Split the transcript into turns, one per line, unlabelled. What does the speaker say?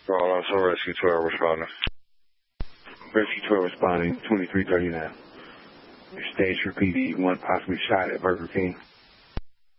Call also Rescue 12 responding.
Rescue 12 responding, 2339. Stage for PD, one possibly shot at Burger King.